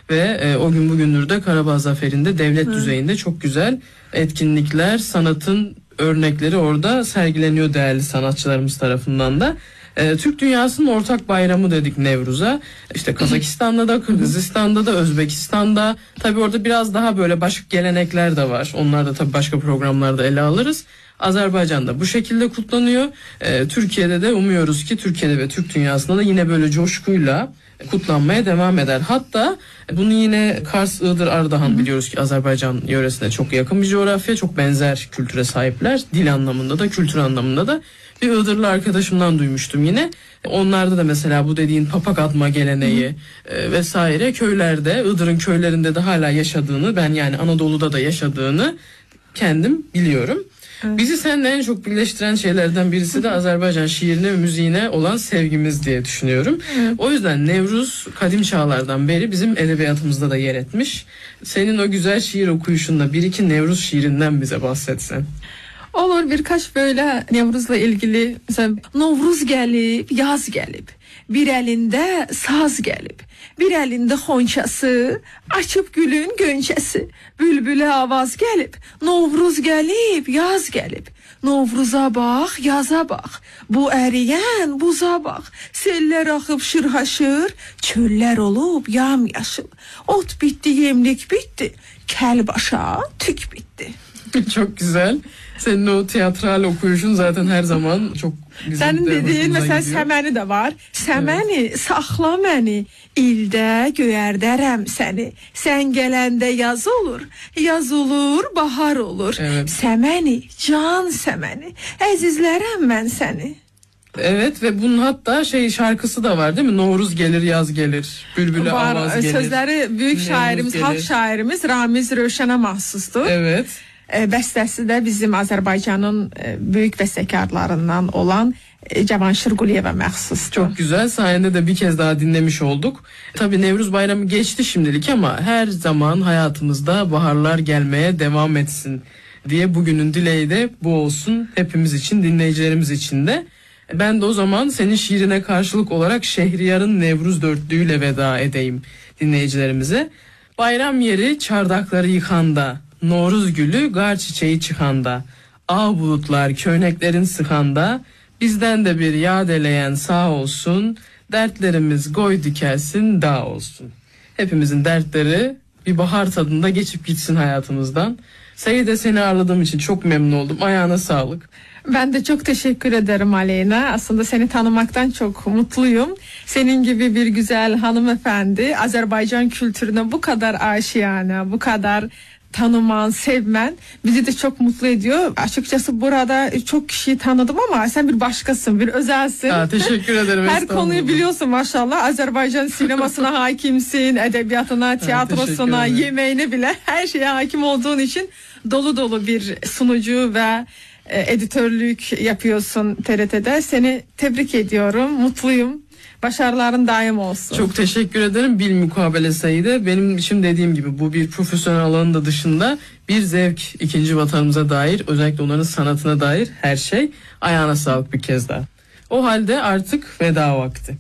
Ve o gün bugündür de Karabağ Zaferi'nde devlet düzeyinde çok güzel etkinlikler, sanatın örnekleri orada sergileniyor değerli sanatçılarımız tarafından da. Türk dünyasının ortak bayramı dedik Nevruz'a. İşte Kazakistan'da da, Kırgızistan'da da, Özbekistan'da. Tabii orada biraz daha böyle başka gelenekler de var. Onlar da tabii başka programlarda ele alırız. Azerbaycan'da bu şekilde kutlanıyor. Türkiye'de de umuyoruz ki Türkiye'de ve Türk dünyasında da yine böyle coşkuyla kutlanmaya devam eder. Hatta bunu yine Kars, Iğdır, Ardahan biliyoruz ki Azerbaycan yöresine çok yakın bir coğrafya. Çok benzer kültüre sahipler. Dil anlamında da, kültür anlamında da. Bir Iğdırlı arkadaşımdan duymuştum yine. Onlarda da mesela bu dediğin papak atma geleneği vesaire köylerde, Iğdır'ın köylerinde de hala yaşadığını, ben yani Anadolu'da da yaşadığını kendim biliyorum. Evet. Bizi seninle en çok birleştiren şeylerden birisi de Azerbaycan şiirine ve müziğine olan sevgimiz diye düşünüyorum. Evet. O yüzden Nevruz kadim çağlardan beri bizim edebiyatımızda da yer etmiş. Senin o güzel şiir okuyuşunda bir iki Nevruz şiirinden bize bahsetsen. Olur, birkaç böyle Nevruz'la ilgili, mesela Novruz gelip, yaz gelip, bir elinde saz gelip, bir elinde xonçası, açıp gülün gönçesi, bülbüle avaz gelip, Novruz gelip, yaz gelip, Novruza bak, yaza bak, bu eriyen buza bak, seller akıp şırhaşır, çöller olup yamyaşıl, ot bitti, yemlik bitti, kel başa tük bitti. Çok güzel. Senin o tiyatral okuyuşun zaten her zaman çok güzel. Senin dediğin mesela gidiyor. Semeni de var. Semeni, evet. Sakla beni, ildə göyərdərəm seni. Sen gelende yaz olur, yaz olur, bahar olur. Evet. Semeni, can semeni, əzizlərəm ben seni. Evet ve bunun hatta şarkısı da var değil mi? Novruz gelir, yaz gelir, bülbüle avaz gelir. Sözleri büyük şairimiz, halk şairimiz Ramiz Rövşənə mahsusdur. Evet. Bəstəsi də bizim Azərbaycanın büyük bəstəkarlarından olan Cavanşir Quliyevə məxsusdur. Çok güzel. Sayende de bir kez daha dinlemiş olduk. Tabii Nevruz Bayramı geçti şimdilik ama her zaman hayatımızda baharlar gelmeye devam etsin diye bugünün dileği de bu olsun. Hepimiz için, dinleyicilerimiz için de. Ben de o zaman senin şiirine karşılık olarak Şehriyar'ın Nevruz dörtlüğüyle veda edeyim dinleyicilerimize. Bayram yeri çardakları yıkanda, Noruz gülü gar çiçeği çıkanda, ağ bulutlar köyneklerin sıkanda, bizden de bir yad eleyen sağ olsun, dertlerimiz goy dikelsin dağ olsun. Hepimizin dertleri bir bahar tadında geçip gitsin hayatımızdan. Seyide, seni ağırladığım için çok memnun oldum. Ayağına sağlık. Ben de çok teşekkür ederim Aleyna. Aslında seni tanımaktan çok mutluyum. Senin gibi bir güzel hanımefendi, Azerbaycan kültürüne bu kadar aşina, bu kadar tanıman, sevmen bizi de çok mutlu ediyor. Açıkçası burada çok kişiyi tanıdım ama sen bir başkasın, bir özelsin. Teşekkür ederim. Her konuyu biliyorsun maşallah. Azerbaycan sinemasına hakimsin, edebiyatına, tiyatrosuna, yemeğine bile her şeye hakim olduğun için dolu dolu bir sunucu ve editörlük yapıyorsun TRT'de. Seni tebrik ediyorum, mutluyum. Başarıların daim olsun. Çok teşekkür ederim. Bilmukabele Seyide. Benim için dediğim gibi bu bir profesyonel alanın da dışında bir zevk, ikinci vatanımıza dair, özellikle onların sanatına dair her şey. Ayağına sağlık bir kez daha. O halde artık veda vakti.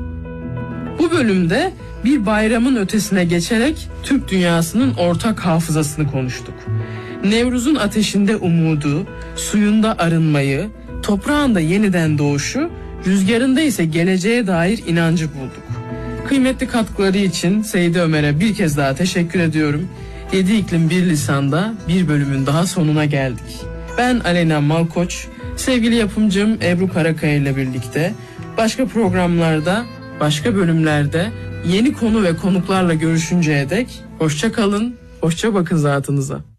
Bu bölümde bir bayramın ötesine geçerek Türk dünyasının ortak hafızasını konuştuk. Nevruz'un ateşinde umudu, suyunda arınmayı, toprağında yeniden doğuşu, rüzgarında ise geleceğe dair inancı bulduk. Kıymetli katkıları için Seyide Ömer'e bir kez daha teşekkür ediyorum. 7 iklim bir lisanda bir bölümün daha sonuna geldik. Ben Aleyna Malkoç, sevgili yapımcım Ebru Karakaya ile birlikte başka programlarda, başka bölümlerde yeni konu ve konuklarla görüşünceye dek hoşça kalın, hoşça bakın zatınıza.